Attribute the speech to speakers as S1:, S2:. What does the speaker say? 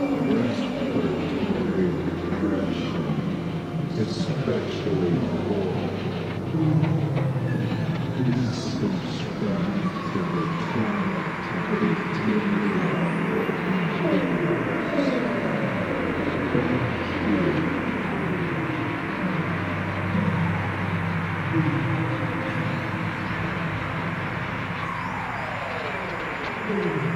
S1: respiratory depression, especially for circumscribed to the Thank you.